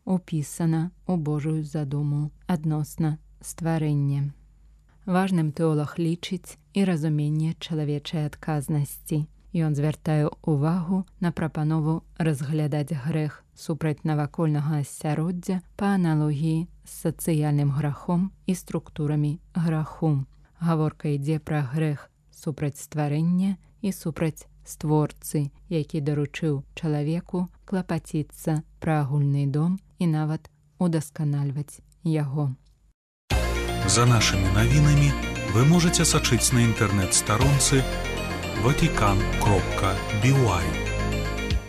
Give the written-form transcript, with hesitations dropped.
упісана ў Божую задуму адносна стварэння. Важным тэолаг лічыць і разуменне чалавечай адказнасці. Ён звяртае ўвагу на прапанову разглядаць грэх супраць навакольнага асяроддзя па аналогіі з сацыяльным грахом і структурамі граху. Гаворка ідзе пра грэх супраць стварэння і супраць створцы, які даручыў чалавеку клапаціцца пра агульны дом і нават удасканальваць яго. За нашими новинами вы можете сочить на интернет-сторонце vatican.by.